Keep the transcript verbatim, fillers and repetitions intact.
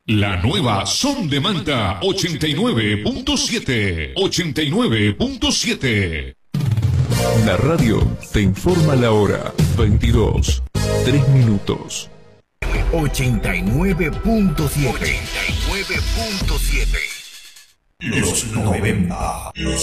La nueva Son de Manta ochenta y nueve punto siete. ochenta y nueve punto siete. La radio te informa la hora. veintidós, tres minutos. ochenta y nueve punto siete. ochenta y nueve punto siete. Los noventa. Los